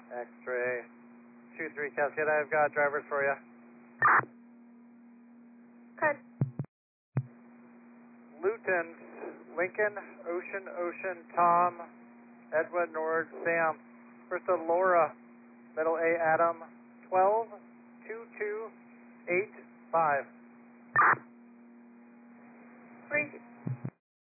X-ray 23 Cascade, I've got drivers for you. Cut. Luton, Lincoln, Ocean, Tom, Edwin, Nord, Sam. First to Laura, middle A, Adam, 12, 22, 8, 5.